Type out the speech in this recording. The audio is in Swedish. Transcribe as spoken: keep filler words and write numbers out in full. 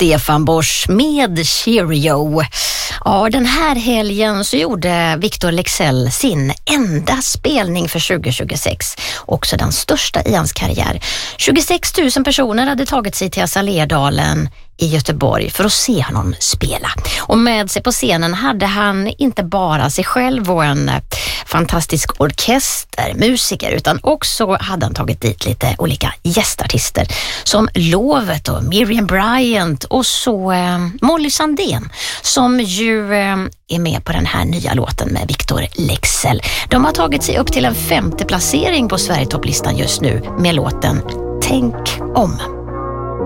Stefan Borsch med Cheerio. Ja, den här helgen så gjorde Victor Leksell sin enda spelning för tjugo tjugosex. Också den största i hans karriär. tjugosex tusen personer hade tagit sig till Assalerdalen i Göteborg för att se honom spela. Och med sig på scenen hade han inte bara sig själv och en fantastisk orkester, musiker, utan också hade han tagit dit lite olika gästartister som Lovet och Miriam Bryant och så eh, Molly Sandén som ju eh, är med på den här nya låten med Victor Leksell. De har tagit sig upp till en femte placering på Sverigetopplistan just nu med låten Tänk om.